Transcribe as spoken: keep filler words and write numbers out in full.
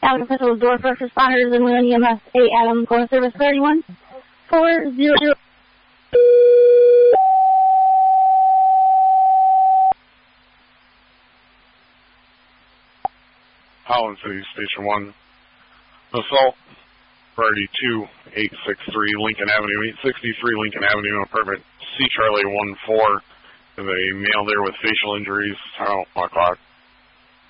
Avenue Patrol Door First Responders and Wheeling E M S eight Adam Corner Service thirty-one four zero zero. Holland City Station one. Assault. Priority two eight six three Lincoln Avenue, eight sixty-three Lincoln Avenue, apartment C Charlie one four. There's a male there with facial injuries. Around one o'clock.